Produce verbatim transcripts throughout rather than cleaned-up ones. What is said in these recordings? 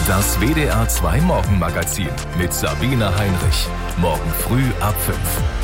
Das W D R zwei Morgenmagazin mit Sabine Heinrich. Morgen früh ab fünf.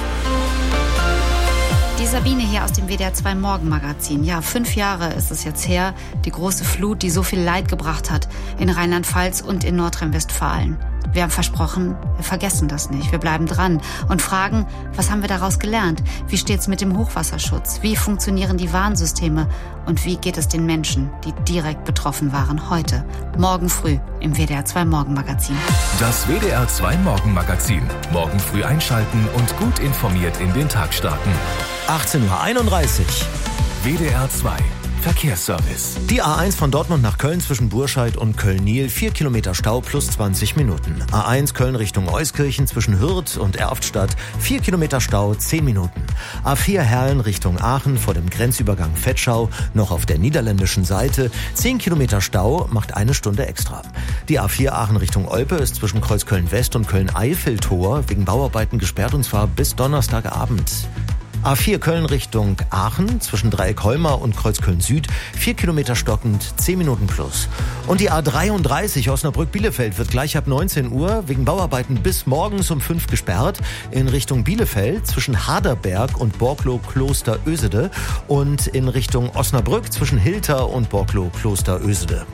Die Sabine hier aus dem W D R zwei Morgenmagazin. Ja, fünf Jahre ist es jetzt her, die große Flut, die so viel Leid gebracht hat in Rheinland-Pfalz und in Nordrhein-Westfalen. Wir haben versprochen, wir vergessen das nicht. Wir bleiben dran und fragen, was haben wir daraus gelernt? Wie steht's mit dem Hochwasserschutz? Wie funktionieren die Warnsysteme? Und wie geht es den Menschen, die direkt betroffen waren, heute, morgen früh im W D R zwei Morgenmagazin? Das W D R zwei Morgenmagazin. Morgen früh einschalten und gut informiert in den Tag starten. achtzehn Uhr einunddreißig. W D R zwei Verkehrsservice. Die A eins von Dortmund nach Köln zwischen Burscheid und Köln-Niel. vier Kilometer Stau plus zwanzig Minuten. A eins Köln Richtung Euskirchen zwischen Hürth und Erftstadt. vier Kilometer Stau, zehn Minuten. A vier Herlen Richtung Aachen vor dem Grenzübergang Vetschau. Noch auf der niederländischen Seite. zehn Kilometer Stau macht eine Stunde extra. Die A vier Aachen Richtung Olpe ist zwischen Kreuz Köln-West und Köln-Eifel-Tor wegen Bauarbeiten gesperrt und zwar bis Donnerstagabend. A vier Köln Richtung Aachen zwischen Dreieck-Holmer und Kreuz Köln-Süd, vier Kilometer stockend, zehn Minuten plus. Und die A dreiunddreißig Osnabrück-Bielefeld wird gleich ab neunzehn Uhr wegen Bauarbeiten bis morgens um fünf gesperrt in Richtung Bielefeld zwischen Haderberg und Borklow-Kloster-Ösede und in Richtung Osnabrück zwischen Hilter und Borklow-Kloster-Ösede.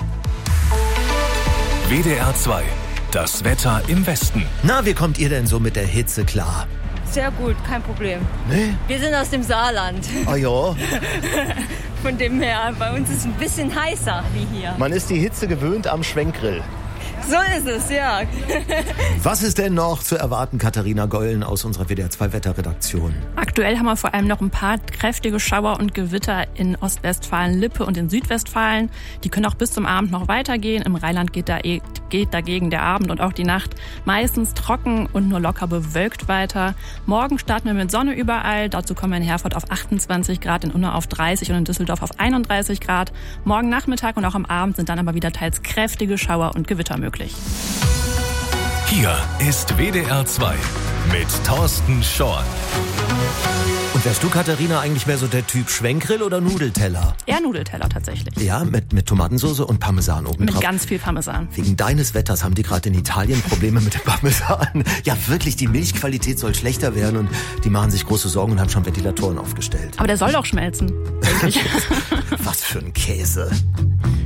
W D R zwei. Das Wetter im Westen. Na, wie kommt ihr denn so mit der Hitze klar? Sehr gut, kein Problem. Nee? Wir sind aus dem Saarland. Ah ja. Von dem her, bei uns ist es ein bisschen heißer wie hier. Man ist die Hitze gewöhnt am Schwenkgrill. So ist es, ja. Was ist denn noch zu erwarten, Katharina Gollen aus unserer W D R zwei Wetterredaktion? Aktuell haben wir vor allem noch ein paar kräftige Schauer und Gewitter in Ostwestfalen-Lippe und in Südwestfalen. Die können auch bis zum Abend noch weitergehen. Im Rheinland geht, da, geht dagegen der Abend und auch die Nacht meistens trocken und nur locker bewölkt weiter. Morgen starten wir mit Sonne überall. Dazu kommen wir in Herford auf achtundzwanzig Grad, in Unna auf dreißig und in Düsseldorf auf einunddreißig Grad. Morgen Nachmittag und auch am Abend sind dann aber wieder teils kräftige Schauer und Gewitter möglich. Hier ist W D R zwei mit Thorsten Schorn. Und wärst du, Katharina, eigentlich mehr so der Typ Schwenkgrill oder Nudelteller? Eher Nudelteller tatsächlich. Ja, mit, mit Tomatensauce und Parmesan obendrauf. Mit ganz viel Parmesan. Wegen deines Wetters haben die gerade in Italien Probleme mit dem Parmesan. Ja, wirklich, die Milchqualität soll schlechter werden und die machen sich große Sorgen und haben schon Ventilatoren aufgestellt. Aber der soll doch schmelzen. Was für ein Käse.